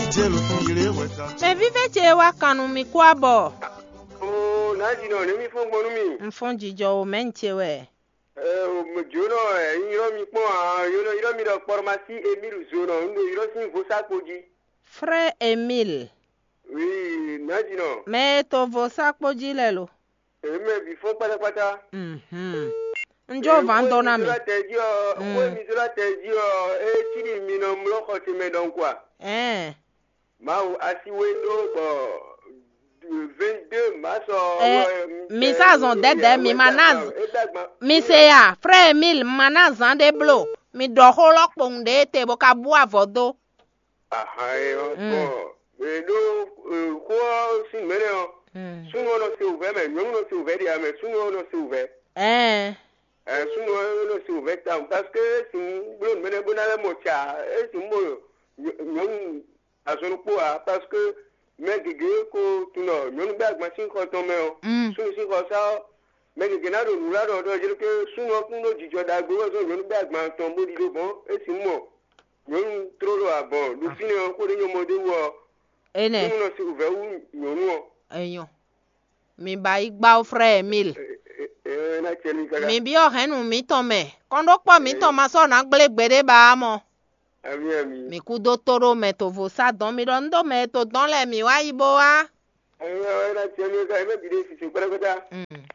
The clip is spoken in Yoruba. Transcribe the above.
Mais vive che wa kanu mi kwa bo. Oh, naji no, mi fun gbonu mi. Nfon jijo o menche we. Mo jono iro mi pon iro mi do pharmacie Emile Zono, ndo iro sin vo sapoji. Frère Emile. Oui, naji no. Mais to vo sapoji lelo. Me bi fo pata. Njo vandona mi. Mi sura teji tiri mi no mloko ti me don kwa. Ma o asiwe do 22 mars mi sa zon dede mi manaz mi se ya frère Emile manazan de blo mi do holo ponde te bo ka bu avodo me do ko sin mere suno no se ouvert mais non no se ouvert ya mais suno no se ouvert suno no se ouvert parce que sin blo mene bonale mo cha sin mo non azon ko parce que mais gege ko tuno nyonu bag machine ko to me o sunu si ko sa mais gege na do nura do je ke sunu kun no jijo da gbo so nyonu bag ma to mo di do bon e si mo nyonu trolo abon du fini o ko de nyomo de wo ene sunu no si uve u nyonu o eyan mi ba igba o frère Emile na cheli kaga mi bi o henu mi to me kondo po mi to ma so na gbelegbede ba mo ami mi ku do toro me to vo sa don mi ndo me to don le mi wa ibo wa na cheli ka me bi de si se kwara kwata